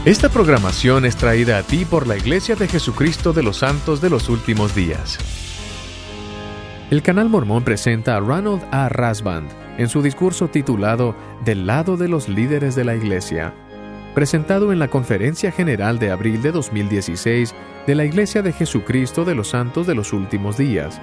Esta programación es traída a ti por la Iglesia de Jesucristo de los Santos de los Últimos Días. El Canal Mormón presenta a Ronald A. Rasband en su discurso titulado Del lado de los líderes de la Iglesia, presentado en la Conferencia General de abril de 2016 de la Iglesia de Jesucristo de los Santos de los Últimos Días.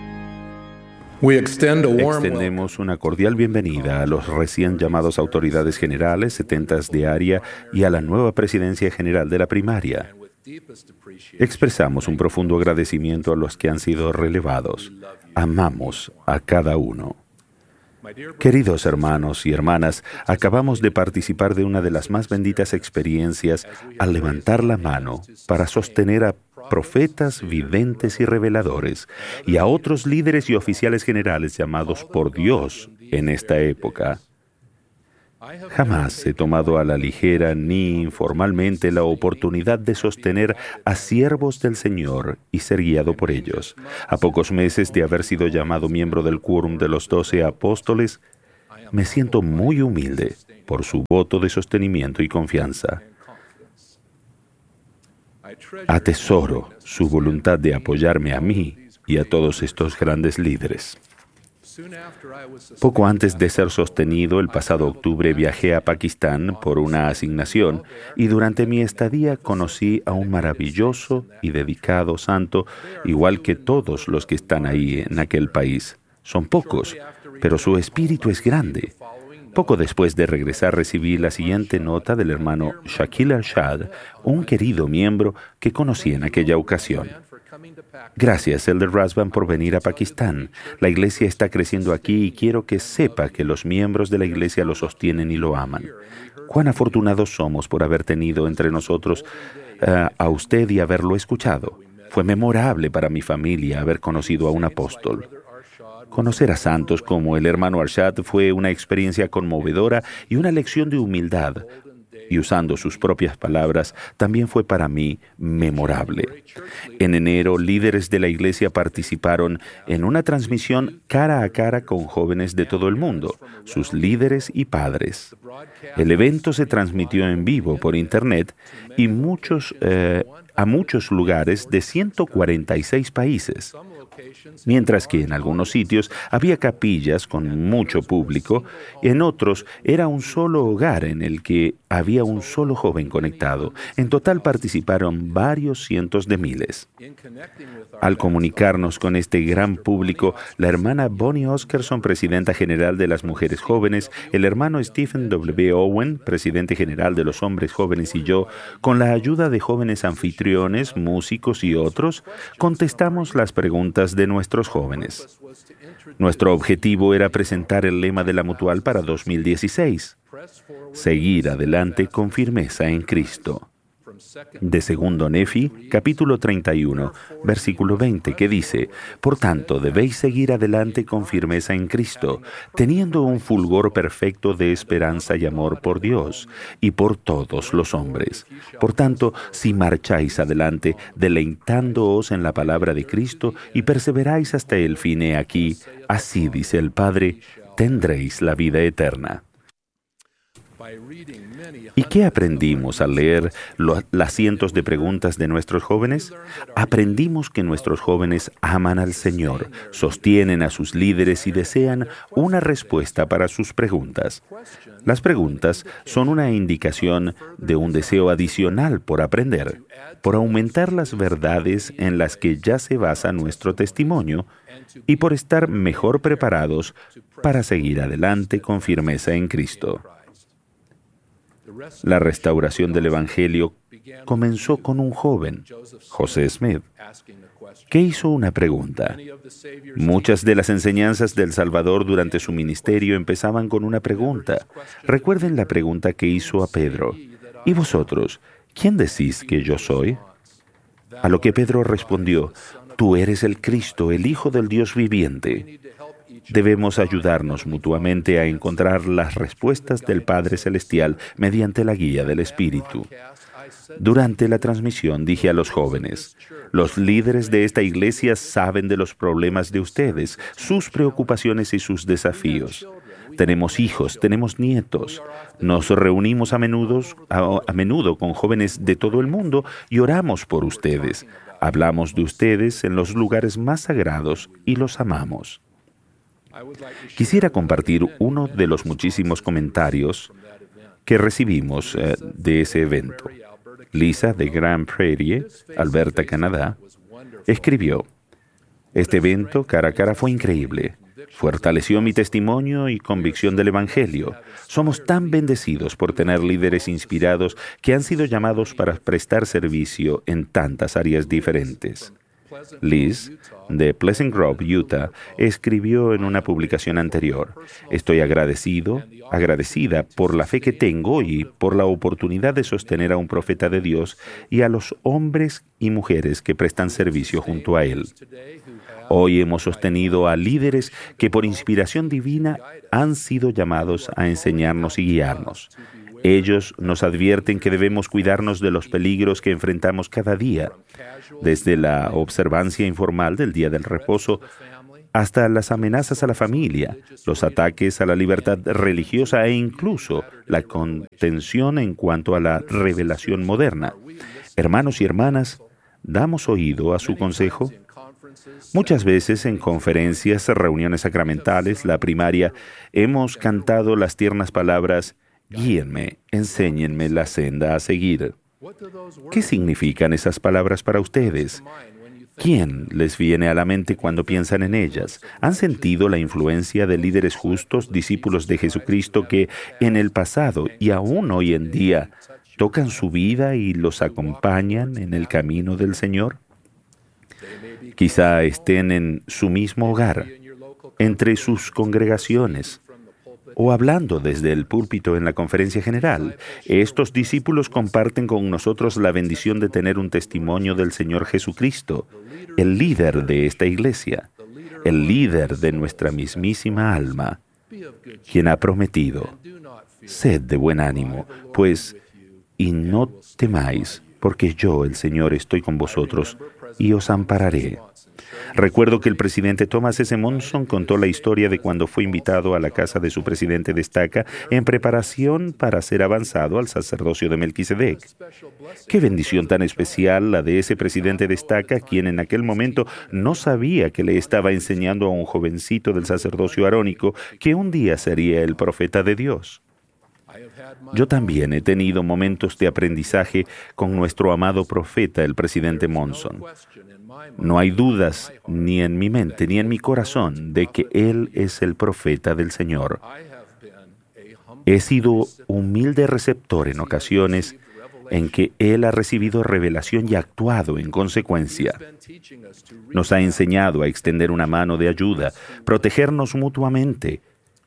Extendemos una cordial bienvenida a los recién llamados autoridades generales, 70 de área y a la nueva presidencia general de la primaria. Expresamos un profundo agradecimiento a los que han sido relevados. Amamos a cada uno. Queridos hermanos y hermanas, acabamos de participar de una de las más benditas experiencias al levantar la mano para sostener a profetas, videntes y reveladores, y a otros líderes y oficiales generales llamados por Dios en esta época. Jamás he tomado a la ligera ni informalmente la oportunidad de sostener a siervos del Señor y ser guiado por ellos. A pocos meses de haber sido llamado miembro del quórum de los 12 apóstoles, me siento muy humilde por su voto de sostenimiento y confianza. Atesoro su voluntad de apoyarme a mí y a todos estos grandes líderes. Poco antes de ser sostenido, el pasado octubre viajé a Pakistán por una asignación y durante mi estadía conocí a un maravilloso y dedicado santo, igual que todos los que están ahí en aquel país. Son pocos, pero su espíritu es grande. Poco después de regresar recibí la siguiente nota del hermano Shakil Arshad, un querido miembro que conocí en aquella ocasión. Gracias, Elder Rasband, por venir a Pakistán. La iglesia está creciendo aquí y quiero que sepa que los miembros de la iglesia lo sostienen y lo aman. Cuán afortunados somos por haber tenido entre nosotros a usted y haberlo escuchado. Fue memorable para mi familia haber conocido a un apóstol. Conocer a santos como el hermano Arshad fue una experiencia conmovedora y una lección de humildad. Y usando sus propias palabras, también fue para mí memorable. En enero, líderes de la iglesia participaron en una transmisión cara a cara con jóvenes de todo el mundo, sus líderes y padres. El evento se transmitió en vivo por Internet y a muchos lugares de 146 países. Mientras que en algunos sitios había capillas con mucho público, en otros era un solo hogar en el que había un solo joven conectado. En total participaron varios cientos de miles. Al comunicarnos con este gran público, la hermana Bonnie Oscarson, presidenta general de las mujeres jóvenes, el hermano Stephen W. Owen, presidente general de los hombres jóvenes, y yo, con la ayuda de jóvenes anfitriones, músicos y otros, contestamos las preguntas de nuestros jóvenes. Nuestro objetivo era presentar el lema de la Mutual para 2016. Seguir adelante con firmeza en Cristo. De segundo Nefi, capítulo 31, versículo 20, que dice: Por tanto, debéis seguir adelante con firmeza en Cristo, teniendo un fulgor perfecto de esperanza y amor por Dios y por todos los hombres. Por tanto, si marcháis adelante, deleitándoos en la palabra de Cristo y perseveráis hasta el fin, he aquí, así dice el Padre, tendréis la vida eterna. ¿Y qué aprendimos al leer las cientos de preguntas de nuestros jóvenes? Aprendimos que nuestros jóvenes aman al Señor, sostienen a sus líderes y desean una respuesta para sus preguntas. Las preguntas son una indicación de un deseo adicional por aprender, por aumentar las verdades en las que ya se basa nuestro testimonio y por estar mejor preparados para seguir adelante con firmeza en Cristo. La restauración del Evangelio comenzó con un joven, José Smith, que hizo una pregunta. Muchas de las enseñanzas del Salvador durante su ministerio empezaban con una pregunta. Recuerden la pregunta que hizo a Pedro: ¿y vosotros, quién decís que yo soy? A lo que Pedro respondió: tú eres el Cristo, el Hijo del Dios viviente. Debemos ayudarnos mutuamente a encontrar las respuestas del Padre Celestial mediante la guía del Espíritu. Durante la transmisión dije a los jóvenes: los líderes de esta iglesia saben de los problemas de ustedes, sus preocupaciones y sus desafíos. tenemos hijos, tenemos nietos. Nos reunimos a menudo con jóvenes de todo el mundo y oramos por ustedes. Hablamos de ustedes en los lugares más sagrados y los amamos. Quisiera compartir uno de los muchísimos comentarios que recibimos de ese evento. Lisa, de Grand Prairie, Alberta, Canadá, escribió: "Este evento cara a cara fue increíble. Fortaleció mi testimonio y convicción del Evangelio. Somos tan bendecidos por tener líderes inspirados que han sido llamados para prestar servicio en tantas áreas diferentes". Liz, de Pleasant Grove, Utah, escribió en una publicación anterior: "Estoy agradecida por la fe que tengo y por la oportunidad de sostener a un profeta de Dios y a los hombres y mujeres que prestan servicio junto a él. Hoy hemos sostenido a líderes que por inspiración divina han sido llamados a enseñarnos y guiarnos. Ellos nos advierten que debemos cuidarnos de los peligros que enfrentamos cada día, desde la observancia informal del Día del Reposo hasta las amenazas a la familia, los ataques a la libertad religiosa e incluso la contención en cuanto a la revelación moderna. Hermanos y hermanas, ¿damos oído a su consejo? Muchas veces en conferencias, reuniones sacramentales, la primaria, hemos cantado las tiernas palabras: guíenme, enséñenme la senda a seguir. ¿Qué significan esas palabras para ustedes? ¿Quién les viene a la mente cuando piensan en ellas? ¿Han sentido la influencia de líderes justos, discípulos de Jesucristo que en el pasado y aún hoy en día tocan su vida y los acompañan en el camino del Señor? Quizá estén en su mismo hogar, entre sus congregaciones, o hablando desde el púlpito en la conferencia general. Estos discípulos comparten con nosotros la bendición de tener un testimonio del Señor Jesucristo, el líder de esta iglesia, el líder de nuestra mismísima alma, quien ha prometido: sed de buen ánimo, pues, y no temáis, porque yo, el Señor, estoy con vosotros y os ampararé. Recuerdo que el presidente Thomas S. Monson contó la historia de cuando fue invitado a la casa de su presidente de estaca en preparación para ser avanzado al sacerdocio de Melquisedec. Qué bendición tan especial la de ese presidente de estaca, quien en aquel momento no sabía que le estaba enseñando a un jovencito del sacerdocio arónico que un día sería el profeta de Dios. Yo también he tenido momentos de aprendizaje con nuestro amado profeta, el presidente Monson. No hay dudas ni en mi mente ni en mi corazón de que Él es el profeta del Señor. He sido humilde receptor en ocasiones en que Él ha recibido revelación y actuado en consecuencia. Nos ha enseñado a extender una mano de ayuda, protegernos mutuamente,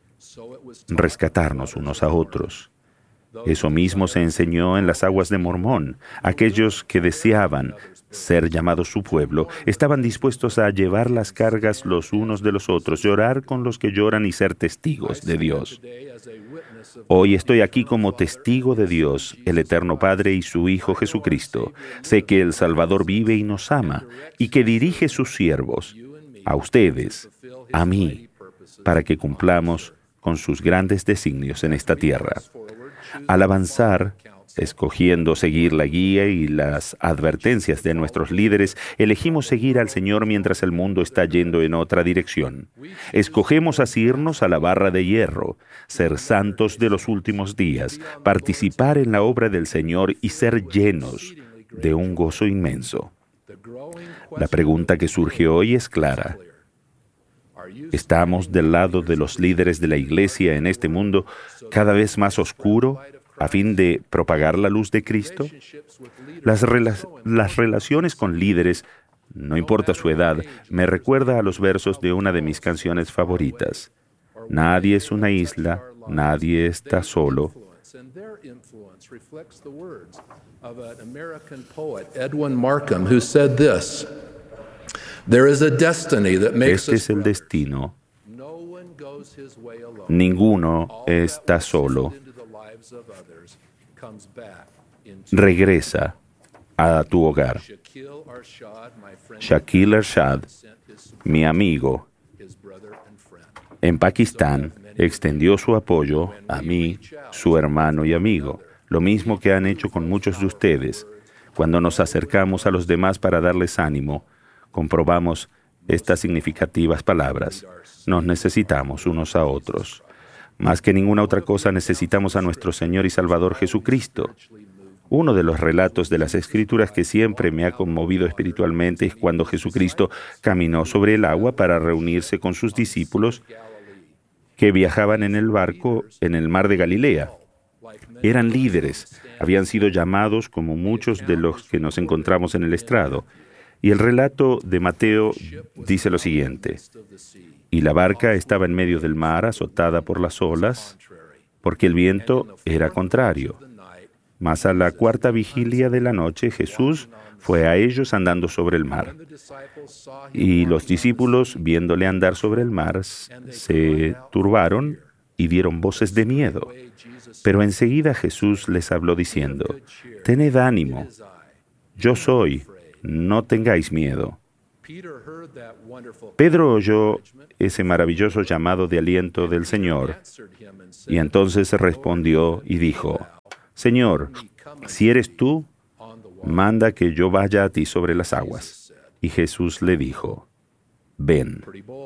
rescatarnos unos a otros. Eso mismo se enseñó en las aguas de Mormón. Aquellos que deseaban ser llamados su pueblo estaban dispuestos a llevar las cargas los unos de los otros, llorar con los que lloran y ser testigos de Dios. Hoy estoy aquí como testigo de Dios, el Eterno Padre y su Hijo Jesucristo. Sé que el Salvador vive y nos ama y que dirige sus siervos, a ustedes, a mí, para que cumplamos con sus grandes designios en esta tierra. Al avanzar, escogiendo seguir la guía y las advertencias de nuestros líderes, elegimos seguir al Señor mientras el mundo está yendo en otra dirección. Escogemos asirnos a la barra de hierro, ser santos de los últimos días, participar en la obra del Señor y ser llenos de un gozo inmenso. La pregunta que surge hoy es clara. ¿Estamos del lado de los líderes de la Iglesia en este mundo cada vez más oscuro a fin de propagar la luz de Cristo? Las relaciones con líderes, no importa su edad, me recuerda a los versos de una de mis canciones favoritas. Nadie es una isla, nadie está solo. Edwin Markham, who said this: "There is a destiny that makes Este es el destino. Ninguno está solo. Regresa a tu hogar". Shakil Ershad, mi amigo, En Pakistán, extendió su apoyo a mí, su hermano y amigo, lo mismo que han hecho con muchos de ustedes. Cuando nos acercamos a los demás para darles ánimo, comprobamos estas significativas palabras. Nos necesitamos unos a otros. Más que ninguna otra cosa, necesitamos a nuestro Señor y Salvador Jesucristo. Uno de los relatos de las Escrituras que siempre me ha conmovido espiritualmente es cuando Jesucristo caminó sobre el agua para reunirse con sus discípulos que viajaban en el barco en el mar de Galilea. Eran líderes, habían sido llamados como muchos de los que nos encontramos en el estrado. Y el relato de Mateo dice lo siguiente: y la barca estaba en medio del mar, azotada por las olas, porque el viento era contrario. Mas a la cuarta vigilia de la noche, Jesús fue a ellos andando sobre el mar. Y los discípulos, viéndole andar sobre el mar, se turbaron y dieron voces de miedo. Pero enseguida Jesús les habló diciendo: «Tened ánimo, yo soy, no tengáis miedo». Pedro oyó ese maravilloso llamado de aliento del Señor, y entonces respondió y dijo: «Señor, si eres tú, manda que yo vaya a ti sobre las aguas». Y Jesús le dijo: «Ven».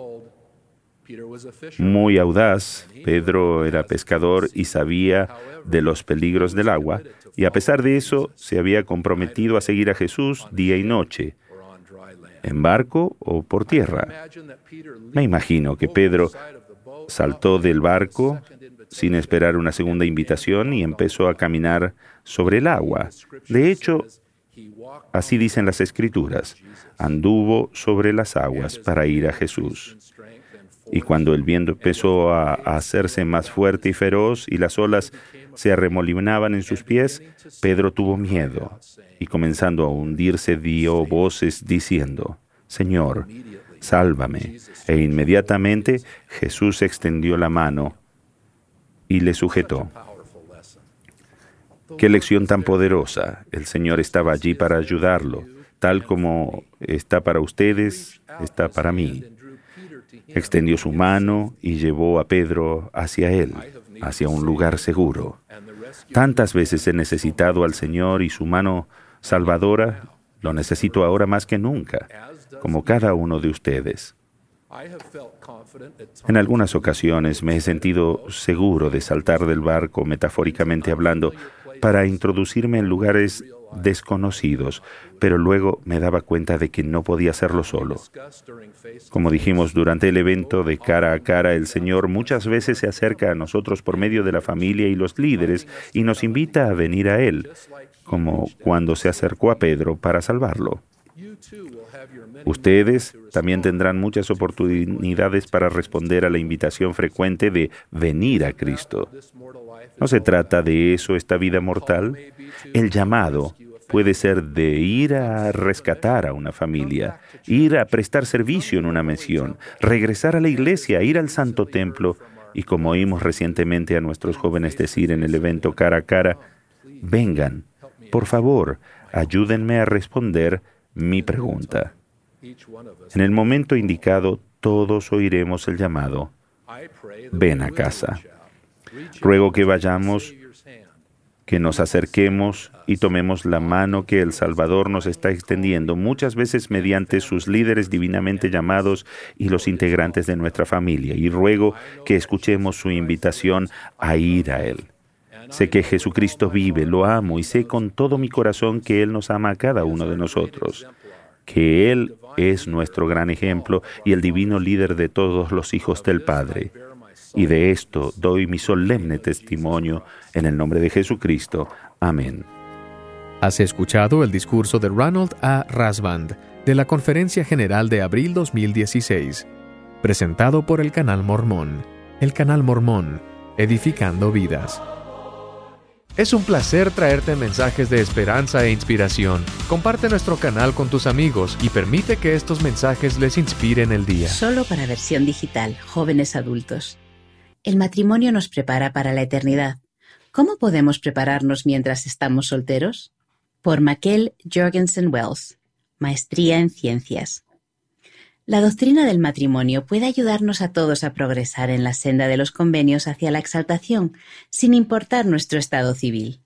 Muy audaz, Pedro era pescador y sabía de los peligros del agua, y a pesar de eso se había comprometido a seguir a Jesús día y noche, en barco o por tierra. Me imagino que Pedro saltó del barco sin esperar una segunda invitación y empezó a caminar sobre el agua. De hecho, así dicen las Escrituras: anduvo sobre las aguas para ir a Jesús. Y cuando el viento empezó a hacerse más fuerte y feroz y las olas se arremolinaban en sus pies, Pedro tuvo miedo y comenzando a hundirse dio voces diciendo: «Señor, sálvame». E inmediatamente Jesús extendió la mano y le sujetó. ¡Qué lección tan poderosa! El Señor estaba allí para ayudarlo, tal como está para ustedes, está para mí. Extendió su mano y llevó a Pedro hacia él, hacia un lugar seguro. Tantas veces he necesitado al Señor y su mano salvadora, lo necesito ahora más que nunca, como cada uno de ustedes. En algunas ocasiones me he sentido seguro de saltar del barco, metafóricamente hablando, para introducirme en lugares desconocidos, pero luego me daba cuenta de que no podía hacerlo solo. Como dijimos durante el evento de Cara a Cara, el Señor muchas veces se acerca a nosotros por medio de la familia y los líderes y nos invita a venir a Él, como cuando se acercó a Pedro para salvarlo. Ustedes también tendrán muchas oportunidades para responder a la invitación frecuente de venir a Cristo. ¿No se trata de eso esta vida mortal? El llamado puede ser de ir a rescatar a una familia, ir a prestar servicio en una misión, regresar a la iglesia, ir al Santo Templo y, como oímos recientemente a nuestros jóvenes decir en el evento Cara a Cara, vengan, por favor, ayúdenme a responder mi pregunta. En el momento indicado, todos oiremos el llamado: ven a casa. Ruego que vayamos, que nos acerquemos y tomemos la mano que el Salvador nos está extendiendo, muchas veces mediante sus líderes divinamente llamados y los integrantes de nuestra familia, y ruego que escuchemos su invitación a ir a Él. Sé que Jesucristo vive, lo amo y sé con todo mi corazón que Él nos ama a cada uno de nosotros, que Él es nuestro gran ejemplo y el divino líder de todos los hijos del Padre. Y de esto doy mi solemne testimonio en el nombre de Jesucristo. Amén. Has escuchado el discurso de Ronald A. Rasband de la Conferencia General de abril 2016, presentado por el Canal Mormón. El Canal Mormón, edificando vidas. Es un placer traerte mensajes de esperanza e inspiración. Comparte nuestro canal con tus amigos y permite que estos mensajes les inspiren el día. Solo para versión digital, jóvenes adultos. El matrimonio nos prepara para la eternidad. ¿Cómo podemos prepararnos mientras estamos solteros? Por Mikkel Jorgensen Wells, Maestría en Ciencias. La doctrina del matrimonio puede ayudarnos a todos a progresar en la senda de los convenios hacia la exaltación, sin importar nuestro estado civil.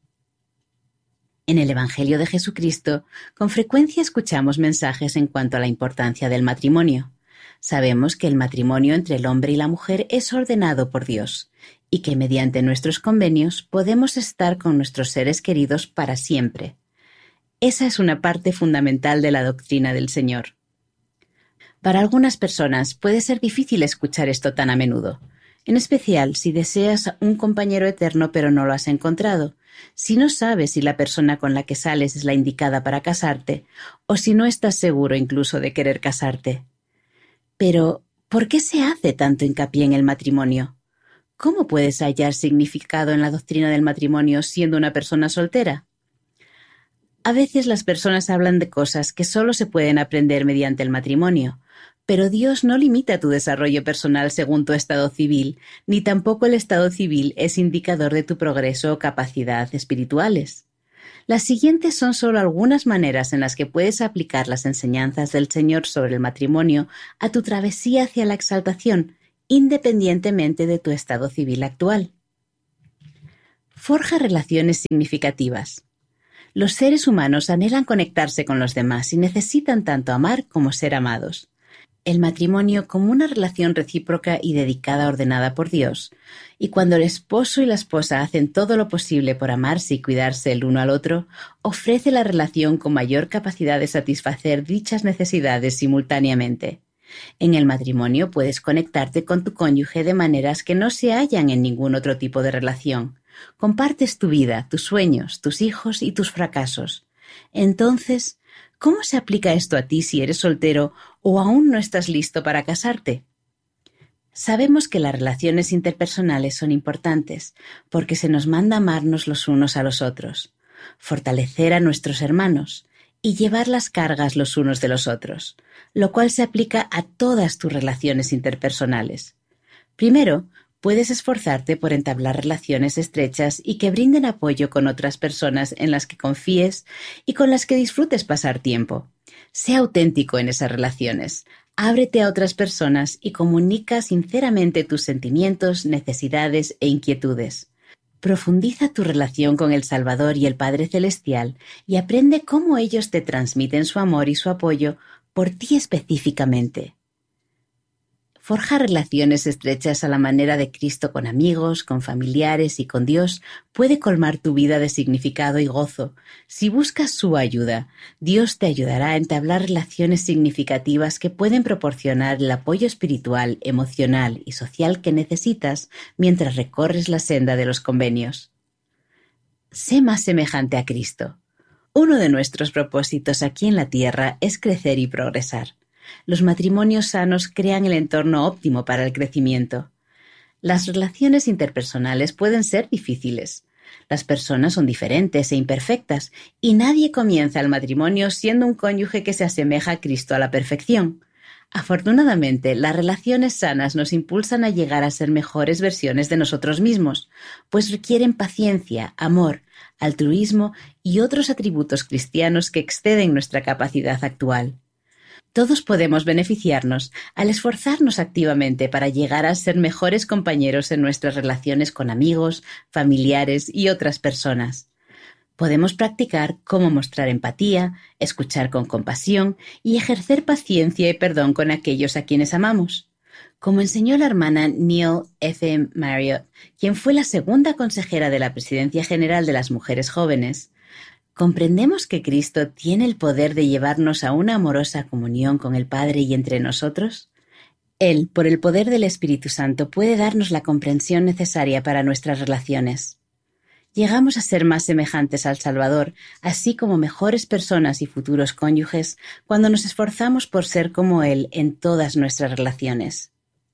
En el Evangelio de Jesucristo, con frecuencia escuchamos mensajes en cuanto a la importancia del matrimonio. Sabemos que el matrimonio entre el hombre y la mujer es ordenado por Dios, y que mediante nuestros convenios podemos estar con nuestros seres queridos para siempre. Esa es una parte fundamental de la doctrina del Señor. Para algunas personas puede ser difícil escuchar esto tan a menudo, en especial si deseas un compañero eterno pero no lo has encontrado, si no sabes si la persona con la que sales es la indicada para casarte, o si no estás seguro incluso de querer casarte. Pero, ¿por qué se hace tanto hincapié en el matrimonio? ¿Cómo puedes hallar significado en la doctrina del matrimonio siendo una persona soltera? A veces las personas hablan de cosas que solo se pueden aprender mediante el matrimonio, pero Dios no limita tu desarrollo personal según tu estado civil, ni tampoco el estado civil es indicador de tu progreso o capacidad espirituales. Las siguientes son solo algunas maneras en las que puedes aplicar las enseñanzas del Señor sobre el matrimonio a tu travesía hacia la exaltación, independientemente de tu estado civil actual. Forja relaciones significativas. Los seres humanos anhelan conectarse con los demás y necesitan tanto amar como ser amados. El matrimonio como una relación recíproca y dedicada ordenada por Dios, y cuando el esposo y la esposa hacen todo lo posible por amarse y cuidarse el uno al otro, ofrece la relación con mayor capacidad de satisfacer dichas necesidades simultáneamente. En el matrimonio puedes conectarte con tu cónyuge de maneras que no se hallan en ningún otro tipo de relación. Compartes tu vida, tus sueños, tus hijos y tus fracasos. Entonces, ¿cómo se aplica esto a ti si eres soltero o aún no estás listo para casarte? Sabemos que las relaciones interpersonales son importantes porque se nos manda amarnos los unos a los otros, fortalecer a nuestros hermanos y llevar las cargas los unos de los otros, lo cual se aplica a todas tus relaciones interpersonales. Primero, puedes esforzarte por entablar relaciones estrechas y que brinden apoyo con otras personas en las que confíes y con las que disfrutes pasar tiempo. Sé auténtico en esas relaciones, ábrete a otras personas y comunica sinceramente tus sentimientos, necesidades e inquietudes. Profundiza tu relación con el Salvador y el Padre Celestial y aprende cómo ellos te transmiten su amor y su apoyo por ti específicamente. Forjar relaciones estrechas a la manera de Cristo con amigos, con familiares y con Dios puede colmar tu vida de significado y gozo. Si buscas su ayuda, Dios te ayudará a entablar relaciones significativas que pueden proporcionar el apoyo espiritual, emocional y social que necesitas mientras recorres la senda de los convenios. Sé más semejante a Cristo. Uno de nuestros propósitos aquí en la tierra es crecer y progresar. Los matrimonios sanos crean el entorno óptimo para el crecimiento. Las relaciones interpersonales pueden ser difíciles. Las personas son diferentes e imperfectas y nadie comienza el matrimonio siendo un cónyuge que se asemeja a Cristo a la perfección. Afortunadamente, las relaciones sanas nos impulsan a llegar a ser mejores versiones de nosotros mismos, pues requieren paciencia, amor, altruismo y otros atributos cristianos que exceden nuestra capacidad actual. Todos podemos beneficiarnos al esforzarnos activamente para llegar a ser mejores compañeros en nuestras relaciones con amigos, familiares y otras personas. Podemos practicar cómo mostrar empatía, escuchar con compasión y ejercer paciencia y perdón con aquellos a quienes amamos. Como enseñó la hermana Neil F. Marriott, quien fue la segunda consejera de la Presidencia General de las Mujeres Jóvenes, ¿comprendemos que Cristo tiene el poder de llevarnos a una amorosa comunión con el Padre y entre nosotros? Él, por el poder del Espíritu Santo, puede darnos la comprensión necesaria para nuestras relaciones. Llegamos a ser más semejantes al Salvador, así como mejores personas y futuros cónyuges, cuando nos esforzamos por ser como Él en todas nuestras relaciones.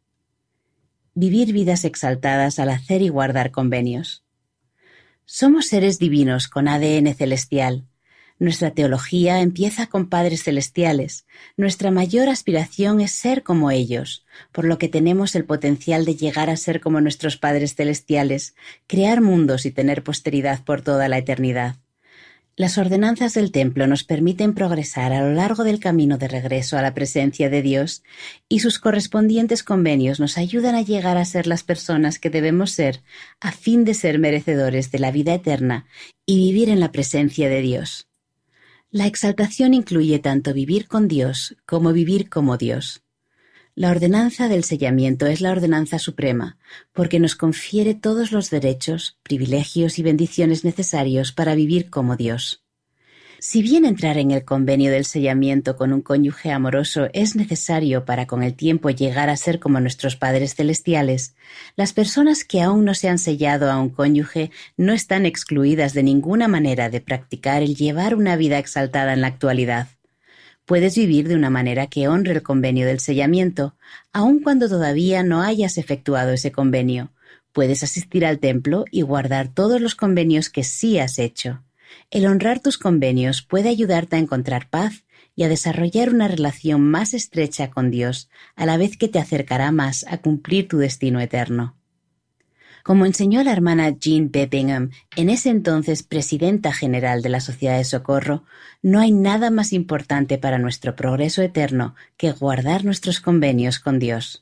Vivir vidas exaltadas al hacer y guardar convenios. Somos seres divinos con ADN celestial. Nuestra teología empieza con padres celestiales. Nuestra mayor aspiración es ser como ellos, por lo que tenemos el potencial de llegar a ser como nuestros padres celestiales, crear mundos y tener posteridad por toda la eternidad. Las ordenanzas del templo nos permiten progresar a lo largo del camino de regreso a la presencia de Dios, y sus correspondientes convenios nos ayudan a llegar a ser las personas que debemos ser a fin de ser merecedores de la vida eterna y vivir en la presencia de Dios. La exaltación incluye tanto vivir con Dios como vivir como Dios. La ordenanza del sellamiento es la ordenanza suprema, porque nos confiere todos los derechos, privilegios y bendiciones necesarios para vivir como Dios. Si bien entrar en el convenio del sellamiento con un cónyuge amoroso es necesario para con el tiempo llegar a ser como nuestros padres celestiales, las personas que aún no se han sellado a un cónyuge no están excluidas de ninguna manera de practicar el llevar una vida exaltada en la actualidad. Puedes vivir de una manera que honre el convenio del sellamiento, aun cuando todavía no hayas efectuado ese convenio. Puedes asistir al templo y guardar todos los convenios que sí has hecho. El honrar tus convenios puede ayudarte a encontrar paz y a desarrollar una relación más estrecha con Dios, a la vez que te acercará más a cumplir tu destino eterno. Como enseñó la hermana Jean B. Bingham, en ese entonces presidenta general de la Sociedad de Socorro, no hay nada más importante para nuestro progreso eterno que guardar nuestros convenios con Dios.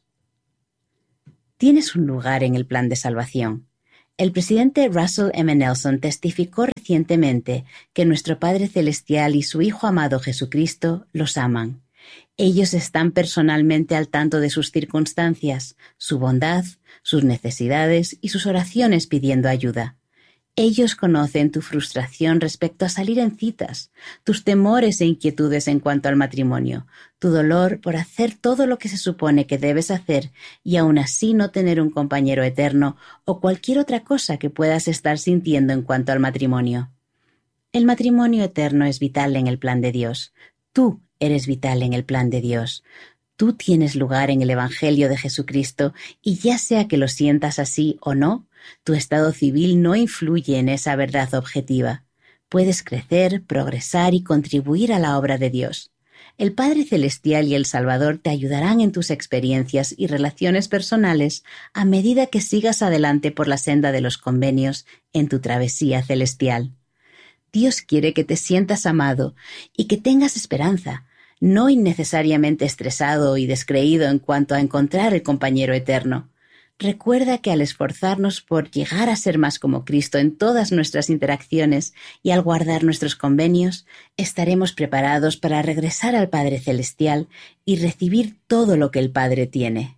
Tienes un lugar en el plan de salvación. El presidente Russell M. Nelson testificó recientemente que nuestro Padre Celestial y su Hijo amado Jesucristo los aman. Ellos están personalmente al tanto de sus circunstancias, su bondad, sus necesidades y sus oraciones pidiendo ayuda. Ellos conocen tu frustración respecto a salir en citas, tus temores e inquietudes en cuanto al matrimonio, tu dolor por hacer todo lo que se supone que debes hacer y aún así no tener un compañero eterno o cualquier otra cosa que puedas estar sintiendo en cuanto al matrimonio. El matrimonio eterno es vital en el plan de Dios. Tú eres vital en el plan de Dios. Tú tienes lugar en el Evangelio de Jesucristo y ya sea que lo sientas así o no, tu estado civil no influye en esa verdad objetiva. Puedes crecer, progresar y contribuir a la obra de Dios. El Padre Celestial y el Salvador te ayudarán en tus experiencias y relaciones personales a medida que sigas adelante por la senda de los convenios en tu travesía celestial. Dios quiere que te sientas amado y que tengas esperanza, no innecesariamente estresado y descreído en cuanto a encontrar el compañero eterno. Recuerda que al esforzarnos por llegar a ser más como Cristo en todas nuestras interacciones y al guardar nuestros convenios, estaremos preparados para regresar al Padre Celestial y recibir todo lo que el Padre tiene.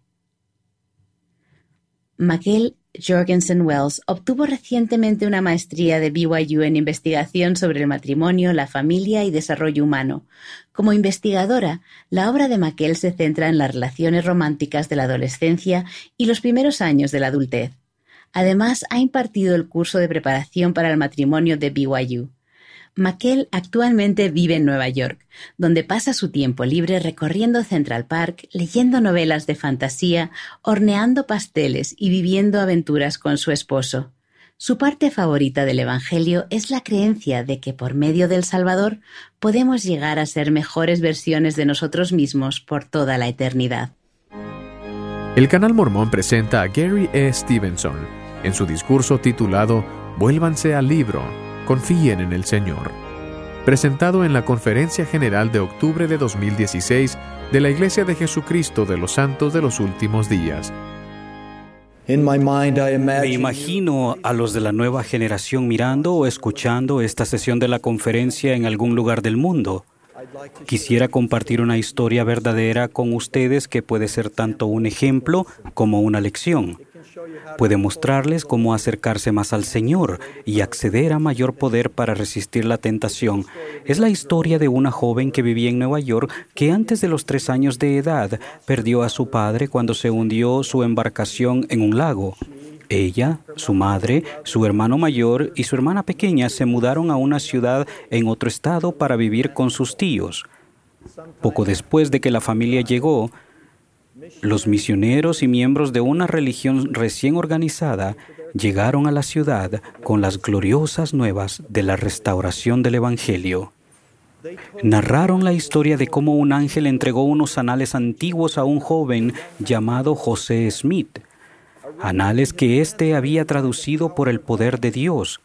Michael Jorgensen Wells obtuvo recientemente una maestría de BYU en investigación sobre el matrimonio, la familia y desarrollo humano. Como investigadora, la obra de Michael se centra en las relaciones románticas de la adolescencia y los primeros años de la adultez. Además, ha impartido el curso de preparación para el matrimonio de BYU. Michael actualmente vive en Nueva York, donde pasa su tiempo libre recorriendo Central Park, leyendo novelas de fantasía, horneando pasteles y viviendo aventuras con su esposo. Su parte favorita del Evangelio es la creencia de que por medio del Salvador podemos llegar a ser mejores versiones de nosotros mismos por toda la eternidad. El Canal Mormón presenta a Gary E. Stevenson en su discurso titulado «Vuélvanse al libro, confíen en el Señor», presentado en la Conferencia General de octubre de 2016 de la Iglesia de Jesucristo de los Santos de los Últimos Días. Me imagino a los de la nueva generación mirando o escuchando esta sesión de la conferencia en algún lugar del mundo. Quisiera compartir una historia verdadera con ustedes que puede ser tanto un ejemplo como una lección. Puede mostrarles cómo acercarse más al Señor y acceder a mayor poder para resistir la tentación. Es la historia de una joven que vivía en Nueva York que antes de los 3 años de edad perdió a su padre cuando se hundió su embarcación en un lago. Ella, su madre, su hermano mayor y su hermana pequeña se mudaron a una ciudad en otro estado para vivir con sus tíos. Poco después de que la familia llegó, los misioneros y miembros de una religión recién organizada llegaron a la ciudad con las gloriosas nuevas de la restauración del Evangelio. Narraron la historia de cómo un ángel entregó unos anales antiguos a un joven llamado José Smith, anales que éste había traducido por el poder de Dios.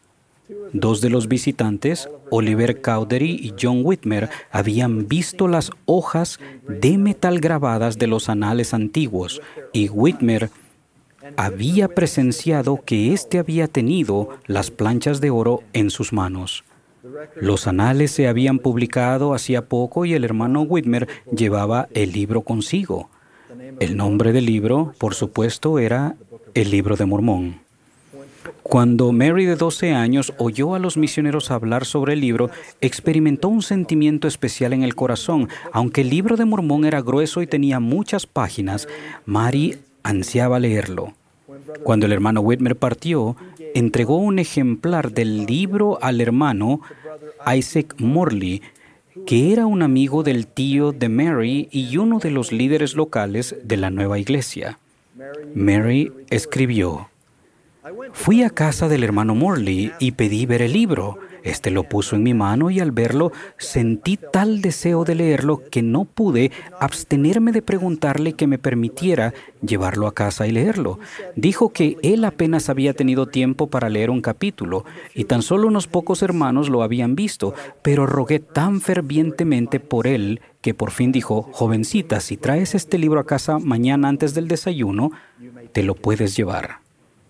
Dos de los visitantes, Oliver Cowdery y John Whitmer, habían visto las hojas de metal grabadas de los anales antiguos, y Whitmer había presenciado que éste había tenido las planchas de oro en sus manos. Los anales se habían publicado hacía poco y el hermano Whitmer llevaba el libro consigo. El nombre del libro, por supuesto, era el Libro de Mormón. Cuando Mary, de 12 años, oyó a los misioneros hablar sobre el libro, experimentó un sentimiento especial en el corazón. Aunque el Libro de Mormón era grueso y tenía muchas páginas, Mary ansiaba leerlo. Cuando el hermano Whitmer partió, entregó un ejemplar del libro al hermano Isaac Morley, que era un amigo del tío de Mary y uno de los líderes locales de la nueva iglesia. Mary escribió: «Fui a casa del hermano Morley y pedí ver el libro. Este lo puso en mi mano y al verlo sentí tal deseo de leerlo que no pude abstenerme de preguntarle que me permitiera llevarlo a casa y leerlo. Dijo que él apenas había tenido tiempo para leer un capítulo y tan solo unos pocos hermanos lo habían visto, pero rogué tan fervientemente por él que por fin dijo: jovencita, si traes este libro a casa mañana antes del desayuno, te lo puedes llevar».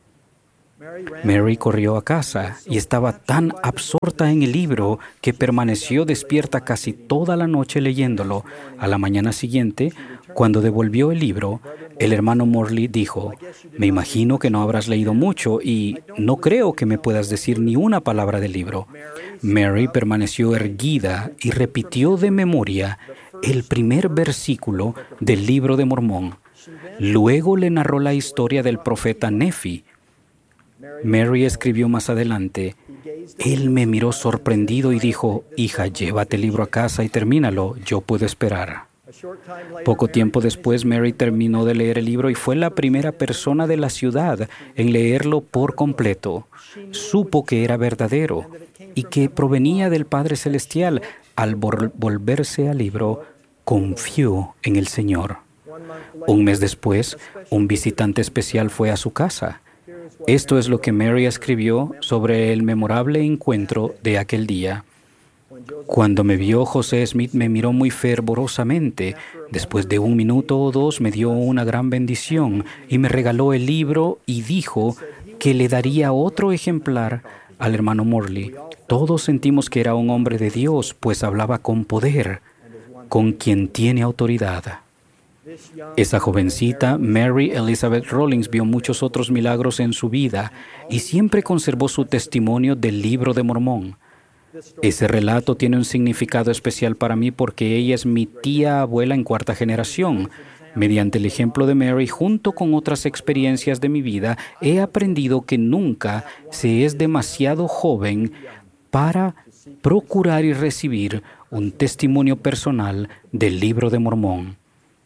Mary corrió a casa y estaba tan absorta en el libro que permaneció despierta casi toda la noche leyéndolo. A la mañana siguiente, cuando devolvió el libro, el hermano Morley dijo: «Me imagino que no habrás leído mucho y no creo que me puedas decir ni una palabra del libro». Mary permaneció erguida y repitió de memoria el primer versículo del Libro de Mormón. Luego le narró la historia del profeta Nefi. Mary escribió más adelante: «Él me miró sorprendido y dijo: hija, llévate el libro a casa y termínalo, yo puedo esperar». Poco tiempo después, Mary terminó de leer el libro y fue la primera persona de la ciudad en leerlo por completo. Supo que era verdadero y que provenía del Padre Celestial. Al volverse al libro, confió en el Señor. Un mes después, un visitante especial fue a su casa. Esto es lo que Mary escribió sobre el memorable encuentro de aquel día. «Cuando me vio, José Smith me miró muy fervorosamente. Después de 1 minuto o 2 me dio una gran bendición y me regaló el libro y dijo que le daría otro ejemplar al hermano Morley. Todos sentimos que era un hombre de Dios, pues hablaba con poder, con quien tiene autoridad». Esa jovencita, Mary Elizabeth Rawlings, vio muchos otros milagros en su vida y siempre conservó su testimonio del Libro de Mormón. Ese relato tiene un significado especial para mí porque ella es mi tía abuela en 4ª generación. Mediante el ejemplo de Mary, junto con otras experiencias de mi vida, he aprendido que nunca se es demasiado joven para procurar y recibir un testimonio personal del Libro de Mormón.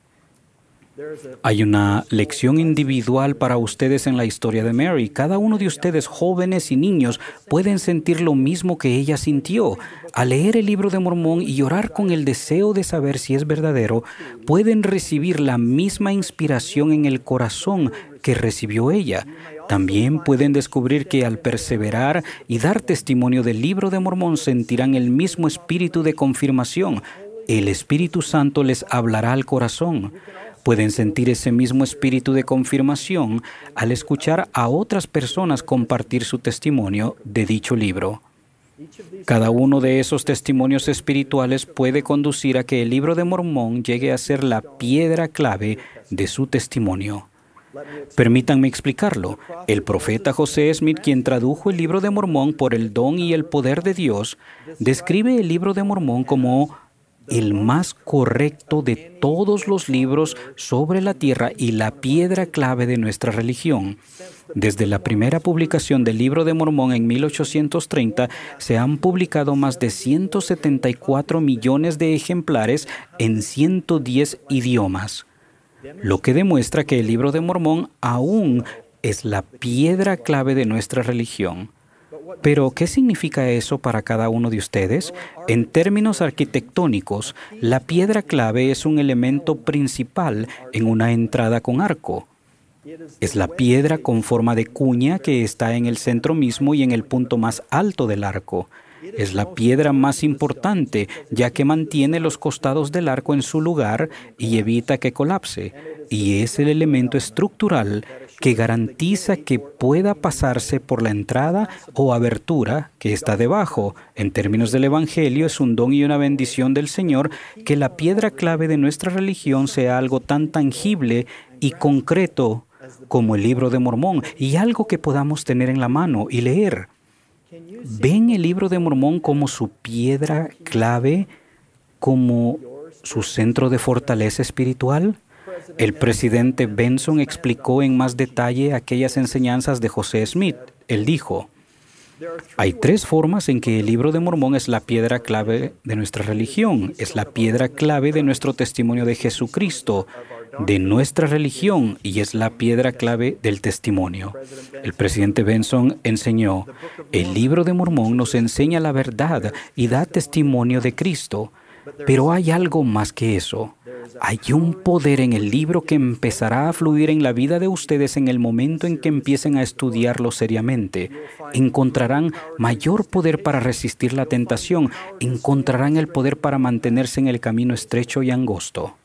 Hay una lección individual para ustedes en la historia de Mary. Cada uno de ustedes, jóvenes y niños, pueden sentir lo mismo que ella sintió. Al leer el Libro de Mormón y orar con el deseo de saber si es verdadero, pueden recibir la misma inspiración en el corazón que recibió ella. También pueden descubrir que al perseverar y dar testimonio del Libro de Mormón sentirán el mismo espíritu de confirmación. El Espíritu Santo les hablará al corazón. Pueden sentir ese mismo espíritu de confirmación al escuchar a otras personas compartir su testimonio de dicho libro. Cada uno de esos testimonios espirituales puede conducir a que el Libro de Mormón llegue a ser la piedra clave de su testimonio. Permítanme explicarlo. El profeta José Smith, quien tradujo el Libro de Mormón por el don y el poder de Dios, describe el Libro de Mormón como el más correcto de todos los libros sobre la tierra y la piedra clave de nuestra religión. Desde la primera publicación del Libro de Mormón en 1830, se han publicado más de 174 millones de ejemplares en 110 idiomas, lo que demuestra que el Libro de Mormón aún es la piedra clave de nuestra religión. Pero, ¿qué significa eso para cada uno de ustedes? En términos arquitectónicos, la piedra clave es un elemento principal en una entrada con arco. Es la piedra con forma de cuña que está en el centro mismo y en el punto más alto del arco. Es la piedra más importante, ya que mantiene los costados del arco en su lugar y evita que colapse. Y es el elemento estructural que garantiza que pueda pasarse por la entrada o abertura que está debajo. En términos del Evangelio, es un don y una bendición del Señor que la piedra clave de nuestra religión sea algo tan tangible y concreto como el Libro de Mormón, y algo que podamos tener en la mano y leer. ¿Ven el Libro de Mormón como su piedra clave, como su centro de fortaleza espiritual? El presidente Benson explicó en más detalle aquellas enseñanzas de José Smith. Él dijo: hay 3 formas en que el Libro de Mormón es la piedra clave de nuestra religión. Es la piedra clave de nuestro testimonio de Jesucristo, de nuestra religión, y es la piedra clave del testimonio. El presidente Benson enseñó: el Libro de Mormón nos enseña la verdad y da testimonio de Cristo. Pero hay algo más que eso. Hay un poder en el libro que empezará a fluir en la vida de ustedes en el momento en que empiecen a estudiarlo seriamente. Encontrarán mayor poder para resistir la tentación. Encontrarán el poder para mantenerse en el camino estrecho y angosto.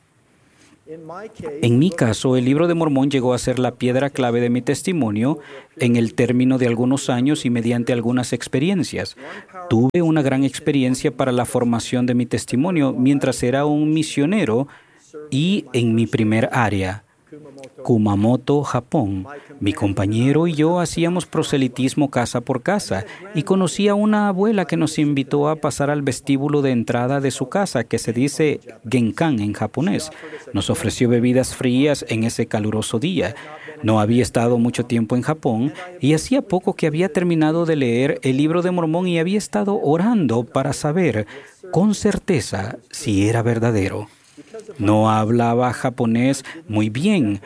En mi caso, el Libro de Mormón llegó a ser la piedra clave de mi testimonio en el término de algunos años y mediante algunas experiencias. Tuve una gran experiencia para la formación de mi testimonio mientras era un misionero y en mi primer área, Kumamoto, Japón. Mi compañero y yo hacíamos proselitismo casa por casa y conocí a una abuela que nos invitó a pasar al vestíbulo de entrada de su casa, que se dice genkan en japonés. Nos ofreció bebidas frías en ese caluroso día. No había estado mucho tiempo en Japón y hacía poco que había terminado de leer el Libro de Mormón y había estado orando para saber con certeza si era verdadero. No hablaba japonés muy bien.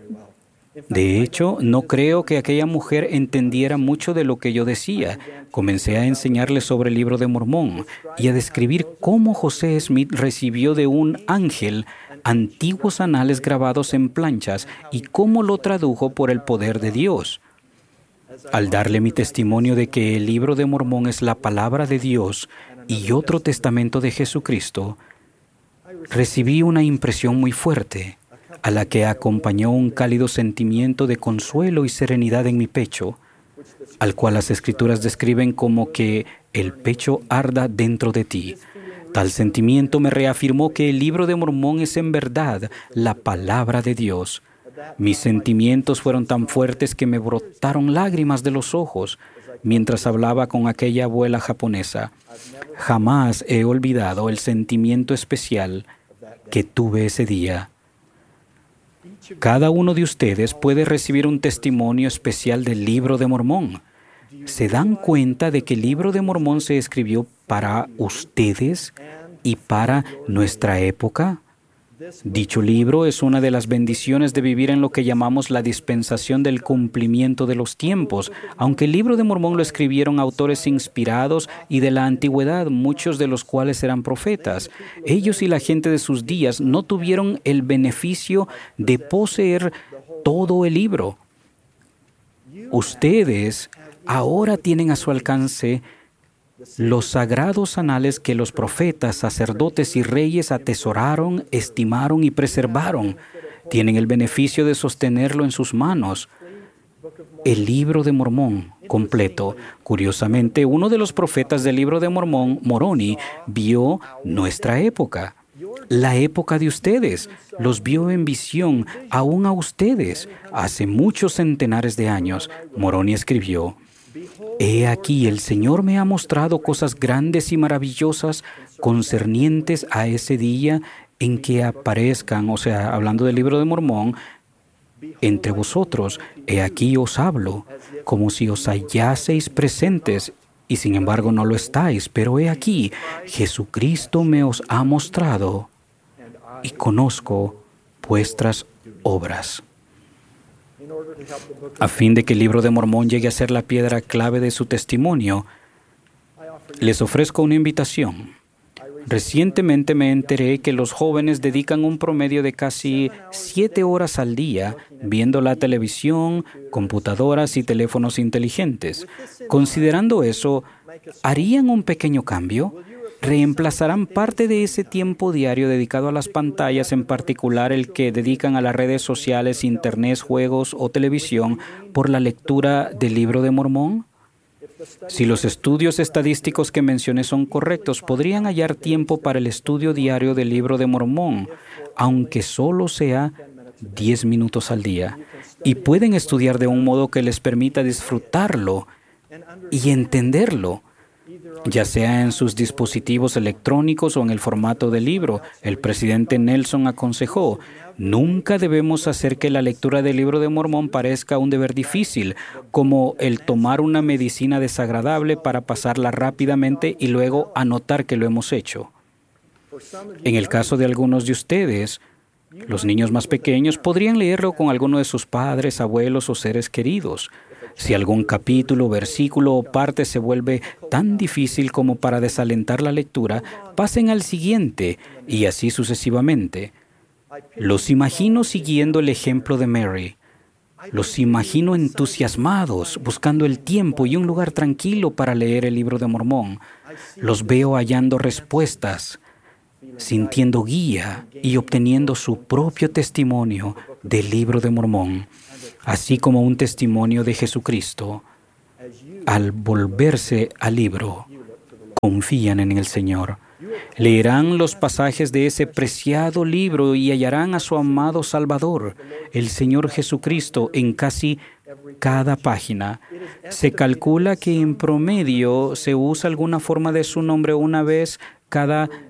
De hecho, no creo que aquella mujer entendiera mucho de lo que yo decía. Comencé a enseñarle sobre el Libro de Mormón y a describir cómo José Smith recibió de un ángel antiguos anales grabados en planchas y cómo lo tradujo por el poder de Dios. Al darle mi testimonio de que el Libro de Mormón es la palabra de Dios y otro testamento de Jesucristo, recibí una impresión muy fuerte, a la que acompañó un cálido sentimiento de consuelo y serenidad en mi pecho, al cual las Escrituras describen como que el pecho arda dentro de ti. Tal sentimiento me reafirmó que el Libro de Mormón es en verdad la palabra de Dios. Mis sentimientos fueron tan fuertes que me brotaron lágrimas de los ojos mientras hablaba con aquella abuela japonesa. Jamás he olvidado el sentimiento especial que tuve ese día. Cada uno de ustedes puede recibir un testimonio especial del Libro de Mormón. ¿Se dan cuenta de que el Libro de Mormón se escribió para ustedes y para nuestra época? Dicho libro es una de las bendiciones de vivir en lo que llamamos la dispensación del cumplimiento de los tiempos. Aunque el Libro de Mormón lo escribieron autores inspirados y de la antigüedad, muchos de los cuales eran profetas, ellos y la gente de sus días no tuvieron el beneficio de poseer todo el libro. Ustedes ahora tienen a su alcance los sagrados anales que los profetas, sacerdotes y reyes atesoraron, estimaron y preservaron. Tienen el beneficio de sostenerlo en sus manos. El Libro de Mormón completo. Curiosamente, uno de los profetas del Libro de Mormón, Moroni, vio nuestra época, la época de ustedes. Los vio en visión, aún a ustedes, hace muchos centenares de años. Moroni escribió: He aquí, el Señor me ha mostrado cosas grandes y maravillosas concernientes a ese día en que aparezcan, o sea, hablando del Libro de Mormón, entre vosotros. He aquí os hablo, como si os hallaseis presentes, y sin embargo no lo estáis. Pero he aquí, Jesucristo me os ha mostrado, y conozco vuestras obras. A fin de que el Libro de Mormón llegue a ser la piedra clave de su testimonio, les ofrezco una invitación. Recientemente me enteré que los jóvenes dedican un promedio de casi 7 horas al día viendo la televisión, computadoras y teléfonos inteligentes. Considerando eso, ¿harían un pequeño cambio? ¿Reemplazarán parte de ese tiempo diario dedicado a las pantallas, en particular el que dedican a las redes sociales, internet, juegos o televisión, por la lectura del Libro de Mormón? Si los estudios estadísticos que mencioné son correctos, podrían hallar tiempo para el estudio diario del Libro de Mormón, aunque solo sea 10 minutos al día, y pueden estudiar de un modo que les permita disfrutarlo y entenderlo, ya sea en sus dispositivos electrónicos o en el formato del libro. El presidente Nelson aconsejó: nunca debemos hacer que la lectura del Libro de Mormón parezca un deber difícil, como el tomar una medicina desagradable para pasarla rápidamente y luego anotar que lo hemos hecho. En el caso de algunos de ustedes, los niños más pequeños podrían leerlo con alguno de sus padres, abuelos o seres queridos. Si algún capítulo, versículo o parte se vuelve tan difícil como para desalentar la lectura, pasen al siguiente y así sucesivamente. Los imagino siguiendo el ejemplo de Mary. Los imagino entusiasmados, buscando el tiempo y un lugar tranquilo para leer el Libro de Mormón. Los veo hallando respuestas, sintiendo guía y obteniendo su propio testimonio del Libro de Mormón, así como un testimonio de Jesucristo. Al volverse al libro, confían en el Señor. Leerán los pasajes de ese preciado libro y hallarán a su amado Salvador, el Señor Jesucristo, en casi cada página. Se calcula que en promedio se usa alguna forma de su nombre una vez cada